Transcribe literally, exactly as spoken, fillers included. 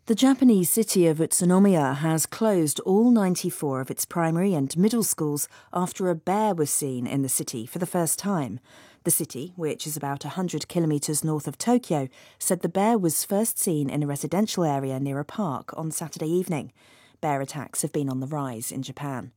The Japanese city of Utsunomiya has closed all ninety-four of its primary and middle schools after a bear was seen in the city for the first time. The city, which is about one hundred kilometres north of Tokyo, said the bear was first seen in a residential area near a park on Saturday evening. Bear attacks have been on the rise in Japan.